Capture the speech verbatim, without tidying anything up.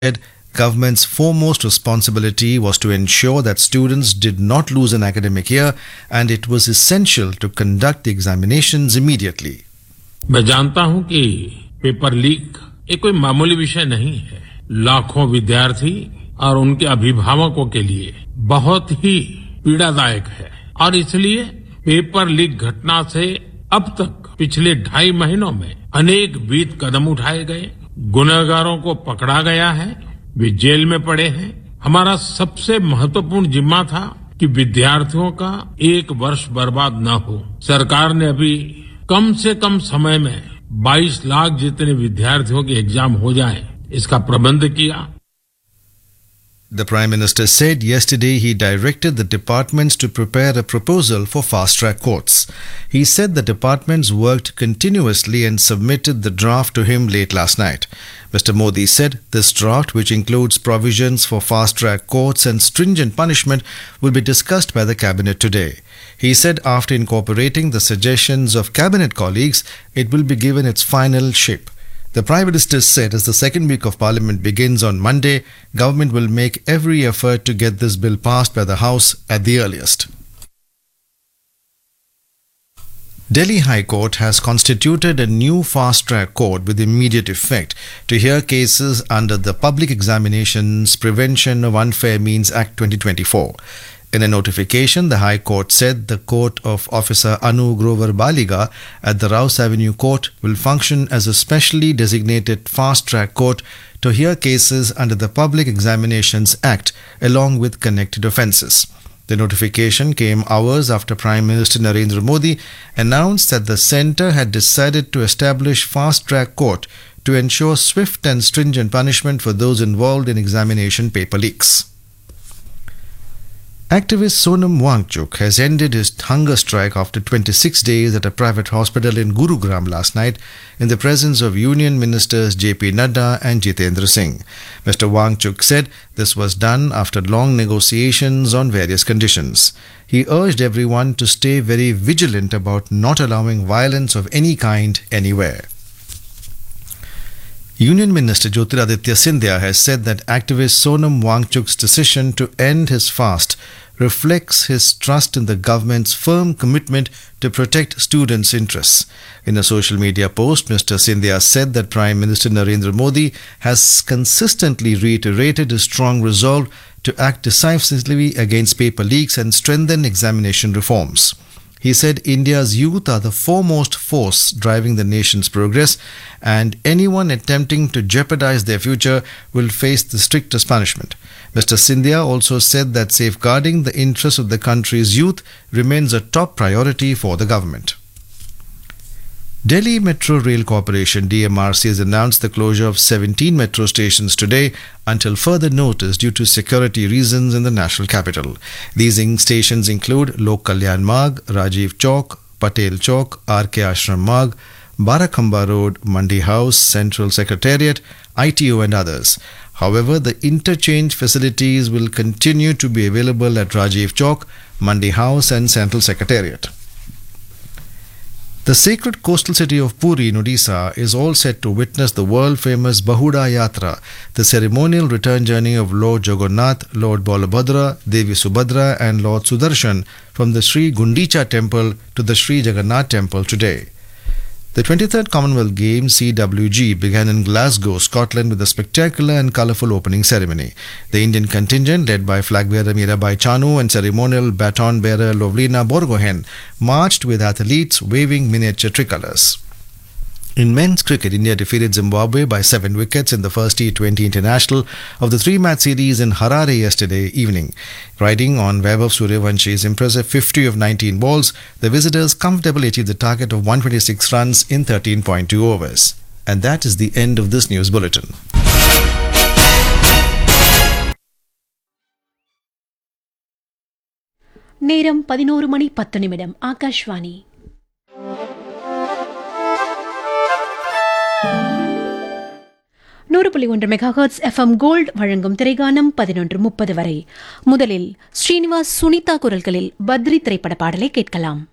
said government's foremost responsibility was to ensure that students did not lose an academic year and it was essential to conduct the examinations immediately. मैं जानता हूं कि paper leak ये कोई मामूली विषय नहीं है। लाखों विद्यार्थी और उनके अभिभावकों के लिए बहुत ही पीड़ादायक है और इसलिए पेपर लीक घटना से अब तक पिछले ढाई महीनों में अनेक विध कदम उठाए गए, गुनहगारों को पकड़ा गया है, वे जेल में पड़े हैं। हमारा सबसे महत्वपूर्ण जिम्मा था कि विद्यार्थियों का एक वर्ष बर्बाद न हो। सरकार ने अभी कम से कम समय में बाईस लाख जितने विद्यार्थियों के एग्जाम हो जाए इसका प्रबंध किया। The Prime Minister said yesterday he directed the departments to prepare a proposal for fast-track courts. He said the departments worked continuously and submitted the draft to him late last night. Mister Modi said this draft, which includes provisions for fast-track courts and stringent punishment, will be discussed by the cabinet today. He said after incorporating the suggestions of cabinet colleagues, it will be given its final shape. The Prime Minister said as the second week of Parliament begins on Monday, government will make every effort to get this bill passed by the House at the earliest. Delhi High Court has constituted a new fast-track court with immediate effect to hear cases under the Public Examinations Prevention of Unfair Means Act twenty twenty-four. In a notification, the High Court said the court of Officer Anu Grover Baliga at the Rouse Avenue Court will function as a specially designated fast-track court to hear cases under the Public Examinations Act along with connected offences. The notification came hours after Prime Minister Narendra Modi announced that the centre had decided to establish fast-track court to ensure swift and stringent punishment for those involved in examination paper leaks. Activist Sonam Wangchuk has ended his hunger strike after twenty-six days at a private hospital in Gurugram last night in the presence of Union Ministers J P Nadda and Jitendra Singh. Mister Wangchuk said this was done after long negotiations on various conditions. He urged everyone to stay very vigilant about not allowing violence of any kind anywhere. Union Minister Jyotiraditya Scindia has said that activist Sonam Wangchuk's decision to end his fast reflects his trust in the government's firm commitment to protect students' interests. In a social media post, Mister Scindia said that Prime Minister Narendra Modi has consistently reiterated his strong resolve to act decisively against paper leaks and strengthen examination reforms. He said India's youth are the foremost force driving the nation's progress, and anyone attempting to jeopardize their future will face the strictest punishment. Mister Scindia also said that safeguarding the interests of the country's youth remains a top priority for the government. Delhi Metro Rail Corporation D M R C has announced the closure of seventeen metro stations today until further notice due to security reasons in the national capital. These stations include Lok Kalyan Marg, Rajiv Chowk, Patel Chowk, R K Ashram Marg, Barakhamba Road, Mandi House, Central Secretariat, I T O and others. However, the interchange facilities will continue to be available at Rajiv Chowk, Mandi House and Central Secretariat. The sacred coastal city of Puri in Odisha is all set to witness the world-famous Bahuda Yatra, the ceremonial return journey of Lord Jagannath, Lord Balabhadra, Devi Subhadra and Lord Sudarshan from the Sri Gundicha temple to the Sri Jagannath temple today. The twenty-third Commonwealth Games C W G began in Glasgow, Scotland with a spectacular and colourful opening ceremony. The Indian contingent, led by flag bearer Mirabai Chanu and ceremonial baton bearer Lovlina Borgohen, marched with athletes waving miniature tricolours. In men's cricket, India defeated Zimbabwe by seven wickets in the first T twenty international of the three-match series in Harare yesterday evening. Riding on Vaibhav Suryavanshi's impressive fifty of nineteen balls, the visitors comfortably achieved the target of one hundred twenty-six runs in thirteen point two overs. And that is the end of this news bulletin. நேரம் பதினோரு மணி பத்து நிமிடம். ஆகாஷ்வாணி. நூறு புள்ளி ஒன்று megahertz FM gold வழங்கும் திரைகானம் பதினொன்று முப்பது வரை. முதலில் ஸ்ரீனிவாஸ் சுனிதா குரல்களில் பத்ரி திரைப்பட பாடலை கேட்கலாம்.